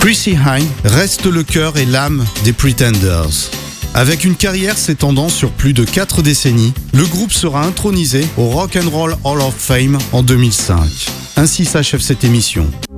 Chrissie Hynde reste le cœur et l'âme des Pretenders. Avec une carrière s'étendant sur plus de 4 décennies, le groupe sera intronisé au Rock and Roll Hall of Fame en 2005. Ainsi s'achève cette émission.